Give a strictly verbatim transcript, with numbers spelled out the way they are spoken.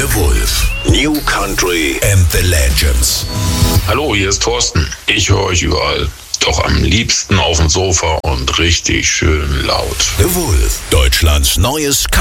The Wolf. New Country and the Legends. Hallo, hier ist Thorsten. Ich höre euch überall. Doch am liebsten auf dem Sofa und richtig schön laut. The Wolf. Deutschlands neues